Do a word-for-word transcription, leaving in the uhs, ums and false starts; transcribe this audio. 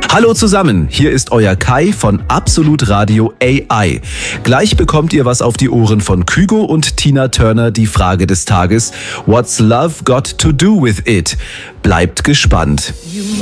Hallo zusammen, hier ist euer Kai von Absolut Radio A I. Gleich bekommt ihr was auf die Ohren von Kygo und Tina Turner, die Frage des Tages: What's love got to do with it? Bleibt gespannt.